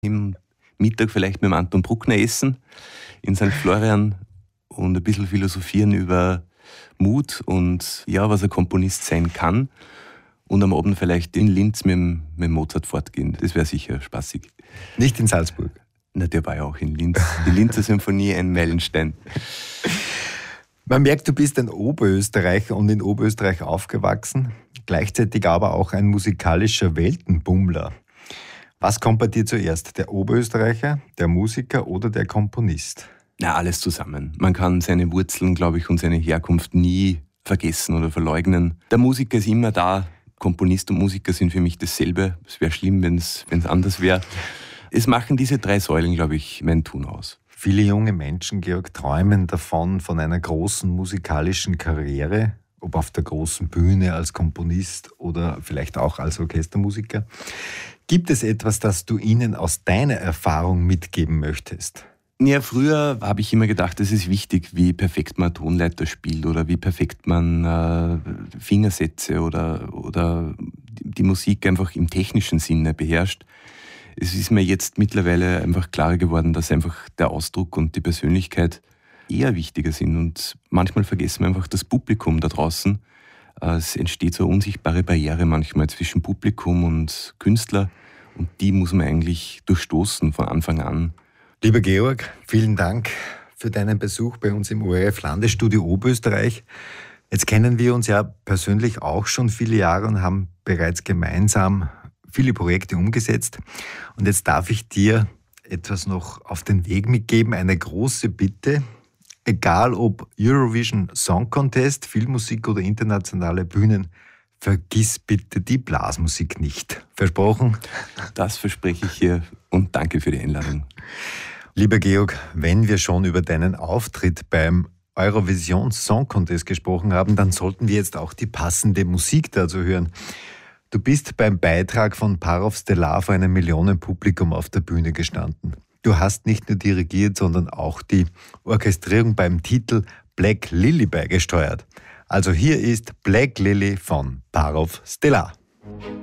Im Mittag vielleicht mit dem Anton Bruckner essen in St. Florian und ein bisschen philosophieren über Mut und ja, was ein Komponist sein kann. Und am Abend vielleicht in Linz mit Mozart fortgehen. Das wäre sicher spaßig. Nicht in Salzburg? Na, der war ja auch in Linz. Die Linzer Symphonie, ein Meilenstein. Man merkt, du bist ein Oberösterreicher und in Oberösterreich aufgewachsen, gleichzeitig aber auch ein musikalischer Weltenbummler. Was kommt bei dir zuerst, der Oberösterreicher, der Musiker oder der Komponist? Na, alles zusammen. Man kann seine Wurzeln, glaube ich, und seine Herkunft nie vergessen oder verleugnen. Der Musiker ist immer da. Komponist und Musiker sind für mich dasselbe. Es wäre schlimm, wenn es anders wäre. Es machen diese 3 Säulen, glaube ich, mein Tun aus. Viele junge Menschen, Georg, träumen davon, von einer großen musikalischen Karriere, ob auf der großen Bühne als Komponist oder vielleicht auch als Orchestermusiker. Gibt es etwas, das du ihnen aus deiner Erfahrung mitgeben möchtest? Ja, früher habe ich immer gedacht, es ist wichtig, wie perfekt man Tonleiter spielt oder wie perfekt man Fingersätze oder die Musik einfach im technischen Sinne beherrscht. Es ist mir jetzt mittlerweile einfach klarer geworden, dass einfach der Ausdruck und die Persönlichkeit eher wichtiger sind. Und manchmal vergessen wir einfach das Publikum da draußen. Es entsteht so eine unsichtbare Barriere manchmal zwischen Publikum und Künstler. Und die muss man eigentlich durchstoßen von Anfang an. Lieber Georg, vielen Dank für deinen Besuch bei uns im ORF Landesstudio Oberösterreich. Jetzt kennen wir uns ja persönlich auch schon viele Jahre und haben bereits gemeinsam viele Projekte umgesetzt. Und jetzt darf ich dir etwas noch auf den Weg mitgeben, eine große Bitte. Egal ob Eurovision Song Contest, Filmmusik oder internationale Bühnen, vergiss bitte die Blasmusik nicht. Versprochen? Das verspreche ich hier und danke für die Einladung. Lieber Georg, wenn wir schon über deinen Auftritt beim Eurovision Song Contest gesprochen haben, dann sollten wir jetzt auch die passende Musik dazu hören. Du bist beim Beitrag von Parov Stellar vor einem Millionenpublikum auf der Bühne gestanden. Du hast nicht nur dirigiert, sondern auch die Orchestrierung beim Titel Black Lily beigesteuert. Also hier ist Black Lily von Parov Stellar.